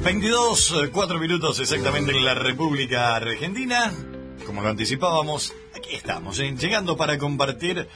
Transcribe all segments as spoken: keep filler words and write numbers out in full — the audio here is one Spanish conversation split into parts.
veintidós, cuatro minutos exactamente en la República Argentina. Como lo anticipábamos, aquí estamos, ¿eh? Llegando para compartir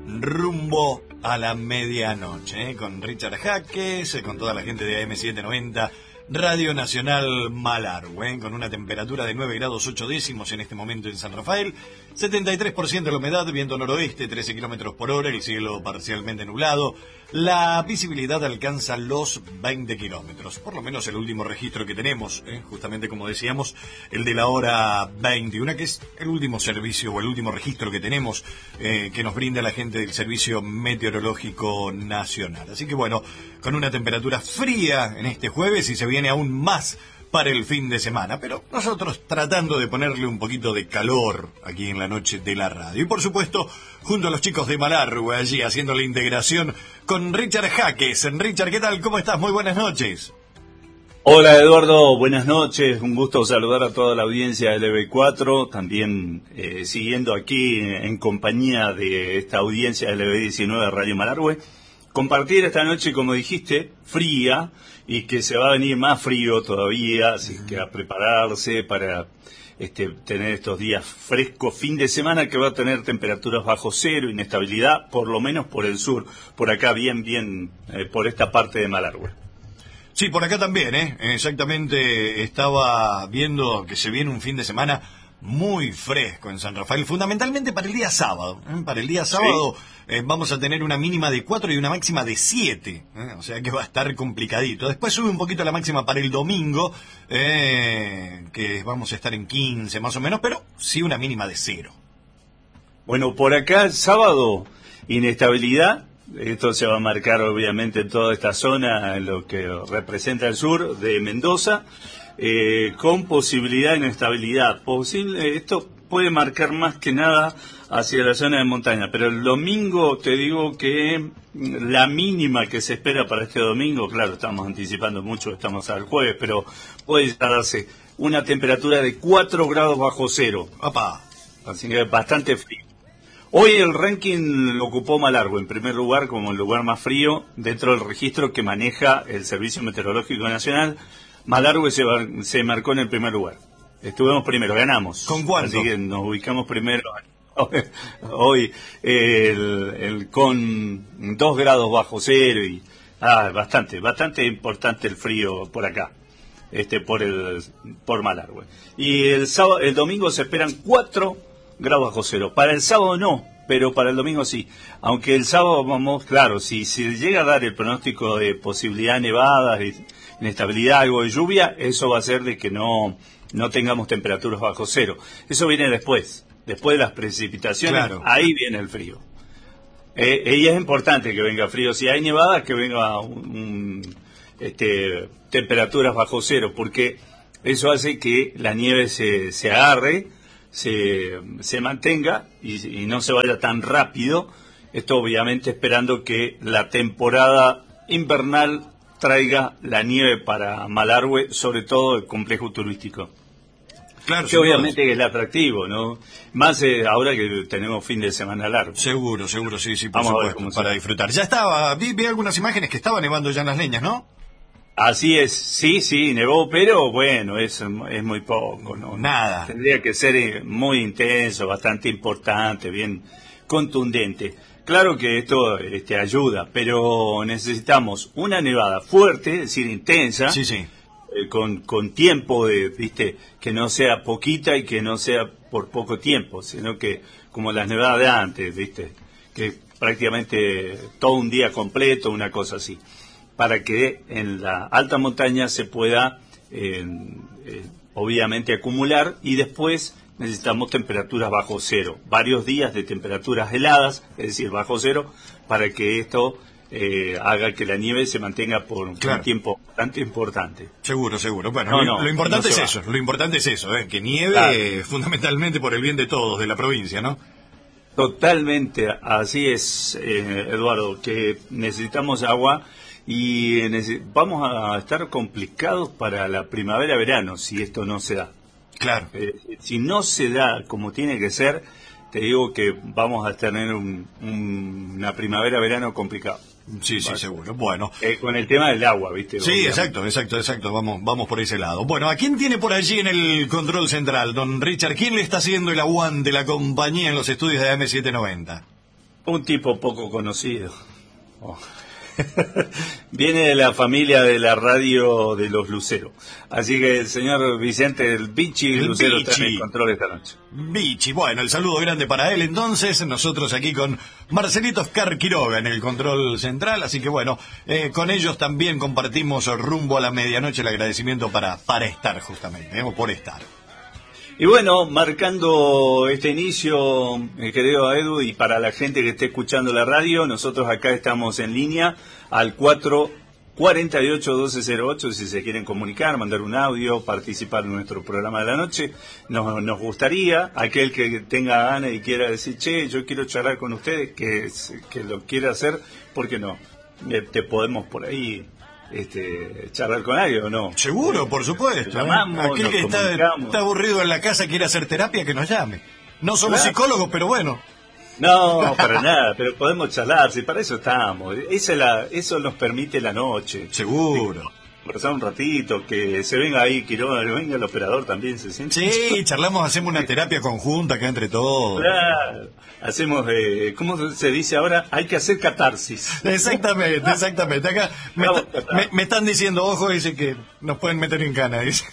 rumbo a la medianoche, ¿eh? Con Richard Jaques, eh, con toda la gente de A M setecientos noventa, Radio Nacional Malargüe, ¿eh? Con una temperatura de nueve grados ocho décimos en este momento en San Rafael, setenta y tres por ciento de la humedad, viento noroeste, trece kilómetros por hora, el cielo parcialmente nublado. La visibilidad alcanza los veinte kilómetros, por lo menos el último registro que tenemos, ¿eh? Justamente como decíamos, el de la hora veintiuna, que es el último servicio o el último registro que tenemos, eh, que nos brinda la gente del Servicio Meteorológico Nacional. Así que bueno, con una temperatura fría en este jueves y se viene aún más para el fin de semana, pero nosotros tratando de ponerle un poquito de calor aquí en la noche de la radio. Y por supuesto, junto a los chicos de Malargüe, allí haciendo la integración con Richard Jaques. Richard, ¿qué tal? ¿Cómo estás? Muy buenas noches. Hola Eduardo, buenas noches, un gusto saludar a toda la audiencia de L B cuatro, también eh, siguiendo aquí en compañía de esta audiencia de L B diecinueve de Radio Malargüe. Compartir esta noche, como dijiste, fría, y que se va a venir más frío todavía, así que a prepararse para este, tener estos días frescos, fin de semana que va a tener temperaturas bajo cero, inestabilidad, por lo menos por el sur, por acá bien, bien, eh, por esta parte de Malargüe. Sí, por acá también, ¿eh? Exactamente, estaba viendo que se viene un fin de semana muy fresco en San Rafael, fundamentalmente para el día sábado. ¿eh? Para el día sábado ¿Sí? eh, vamos a tener una mínima de cuatro y una máxima de siete, ¿eh? O sea que va a estar complicadito. Después sube un poquito la máxima para el domingo, eh, que vamos a estar en quince más o menos, pero sí una mínima de cero. Bueno, por acá el sábado, inestabilidad. Esto se va a marcar obviamente en toda esta zona, en lo que representa el sur de Mendoza. Eh, con posibilidad de inestabilidad. Posible, esto puede marcar más que nada hacia la zona de montaña, pero el domingo te digo que la mínima que se espera para este domingo, claro, estamos anticipando mucho, estamos al jueves, pero puede darse una temperatura de cuatro grados bajo cero. ¡Apá! Así que bastante frío. Hoy el ranking lo ocupó Malargüe en primer lugar como el lugar más frío dentro del registro que maneja el Servicio Meteorológico Nacional. Malargüe se, se marcó en el primer lugar. Estuvimos primero, ganamos. ¿Con cuánto? Así que nos ubicamos primero. Hoy el, el con dos grados bajo cero y ah, bastante, bastante importante el frío por acá, este por el por Malargüe. Y el sábado, el domingo se esperan cuatro grados bajo cero. Para el sábado no, pero para el domingo sí. Aunque el sábado vamos, claro, si se llega a dar el pronóstico de posibilidad de nevadas, de inestabilidad, algo de lluvia, eso va a hacer de que no, no tengamos temperaturas bajo cero. Eso viene después, después de las precipitaciones, claro. Ahí viene el frío. Eh, y es importante que venga frío. Si hay nevadas, que venga un, un, este, temperaturas bajo cero, porque eso hace que la nieve se, se agarre, se, se mantenga y, y no se vaya tan rápido. Esto obviamente esperando que la temporada invernal traiga la nieve para Malargüe, sobre todo el complejo turístico. Claro, que obviamente es el atractivo, ¿no? Más eh, ahora que tenemos fin de semana largo. Seguro, seguro, sí, sí, por Vamos supuesto, a ver cómo para será. disfrutar. Ya estaba, vi, vi algunas imágenes que estaba nevando ya en Las Leñas, ¿no? Así es, sí, sí, nevó, pero bueno, es, es muy poco, ¿no? Nada. Tendría que ser muy intenso, bastante importante, bien contundente. Claro que esto este, ayuda, pero necesitamos una nevada fuerte, es decir, intensa, sí, sí. Eh, con, con tiempo, de, viste, que no sea poquita y que no sea por poco tiempo, sino que como las nevadas de antes, viste, que prácticamente todo un día completo, una cosa así, para que en la alta montaña se pueda, eh, eh, obviamente, acumular y después necesitamos temperaturas bajo cero, varios días de temperaturas heladas, es decir, bajo cero, para que esto eh, haga que la nieve se mantenga por claro. un tiempo bastante importante. Seguro, seguro. Bueno, no, lo, no, lo importante no es eso, lo importante es eso, ¿eh? Que nieve claro. eh, fundamentalmente por el bien de todos, de la provincia, ¿no? Totalmente, así es, eh, Eduardo, que necesitamos agua y neces- vamos a estar complicados para la primavera-verano si esto no se da. Claro. Eh, si no se da como tiene que ser, te digo que vamos a tener un, un, una primavera-verano complicado. Sí, sí, seguro. Bueno. Eh, con el tema del agua, ¿viste? Sí, Obviamente. exacto, exacto, exacto. Vamos, vamos por ese lado. Bueno, ¿a quién tiene por allí en el control central, don Richard? ¿Quién le está haciendo el aguante, la compañía en los estudios de A M setecientos noventa? Un tipo poco conocido. Oh. Viene de la familia de la radio de los Luceros. Así que el señor Vicente el Bichi El Lucero Bichi. está en el control esta noche. Bichi, bueno, el saludo grande para él. Entonces, nosotros aquí con Marcelito Oscar Quiroga en el control central. Así que bueno, eh, con ellos también compartimos rumbo a la medianoche el agradecimiento para, para estar justamente, ¿eh? por estar. Y bueno, marcando este inicio, mi querido Edu, y para la gente que esté escuchando la radio, nosotros acá estamos en línea al cuatro cuarenta y ocho doce cero ocho, si se quieren comunicar, mandar un audio, participar en nuestro programa de la noche. Nos, nos gustaría, aquel que tenga ganas y quiera decir, che, yo quiero charlar con ustedes, que, que lo quiera hacer, ¿por qué no? Eh, te podemos por ahí... Este, charlar con alguien o no. Seguro, por supuesto. Llamamos, Aquel que está, está aburrido en la casa, quiere hacer terapia, que nos llame. No somos claro. psicólogos, pero bueno. No, para nada, pero podemos charlar, si para eso estamos. Esa es la, eso nos permite la noche. Seguro. Conversar un ratito, que se venga ahí Quiroga, que venga el operador también, se siente. Sí, charlamos, hacemos una terapia conjunta acá entre todos. Claro. Hacemos, eh, ¿cómo se dice ahora? Hay que hacer catarsis. Exactamente, exactamente. Acá me, me, me están diciendo, ojo, dice que nos pueden meter en cana, dice.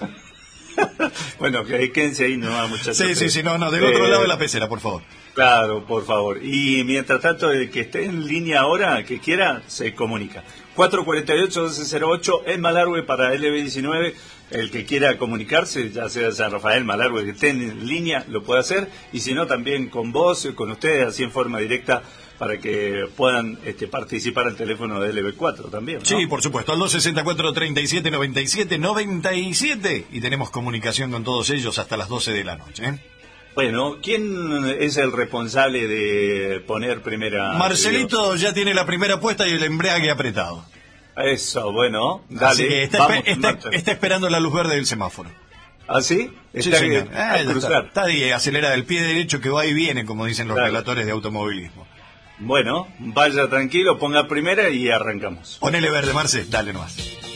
Bueno, que quédense ahí nomás, muchachos. Sí, sí, sí, no, no, del otro eh, lado de la pecera, por favor. Claro, por favor. Y mientras tanto, el que esté en línea ahora, que quiera, se comunica. cuatro cuarenta y ocho doce cero ocho es Malargüe para L B diecinueve. El que quiera comunicarse, ya sea San Rafael, Malargüe, que esté en línea, lo puede hacer. Y si no, también con vos, con ustedes, así en forma directa, para que puedan este, participar al teléfono de L B cuatro también, ¿no? Sí, por supuesto, al dos sesenta y cuatro treinta y siete noventa y siete noventa y siete. Y tenemos comunicación con todos ellos hasta las doce de la noche, ¿eh? Bueno, ¿quién es el responsable de poner primera? Marcelito ya tiene la primera puesta y el embrague apretado. Eso, bueno, dale. Así que está, vamos, está, está esperando la luz verde del semáforo. ¿Ah, sí? Está, sí, señor. Ah, está, está ahí, acelera del pie derecho que va y viene, como dicen los claro. relatores de automovilismo. Bueno, vaya tranquilo, ponga primera y arrancamos. Ponele verde, Marce, dale nomás.